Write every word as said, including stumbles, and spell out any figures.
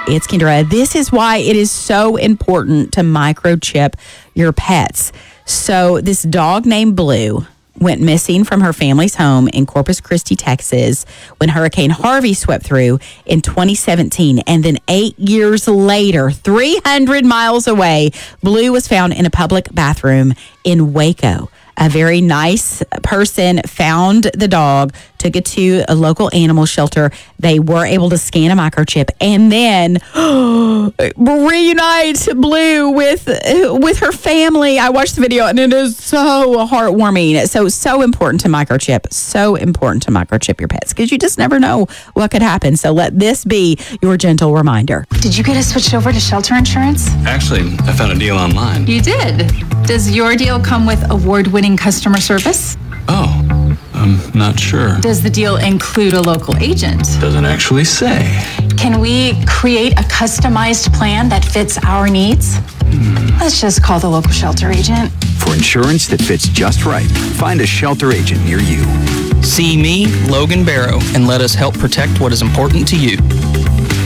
It's Kendra. This is why it is so important to microchip your pets. So this dog named Blue went missing from her family's home in Corpus Christi, Texas, when Hurricane Harvey swept through in twenty seventeen. And then eight years later, three hundred miles away, Blue was found in a public bathroom in Waco. A very nice person found the dog, took it to a local animal shelter. They were able to scan a microchip and then reunite Blue with with her family. I watched the video and it is so heartwarming. So, so important to microchip. So important to microchip your pets because you just never know what could happen. So let this be your gentle reminder. Did you get us switched over to shelter insurance? Actually, I found a deal online. You did? Does your deal come with award-winning customer service? Oh, I'm not sure. Does the deal include a local agent? Doesn't actually say. Can we create a customized plan that fits our needs? Hmm. Let's just call the local shelter agent. For insurance that fits just right, find a shelter agent near you. See me, Logan Barrow, and let us help protect what is important to you.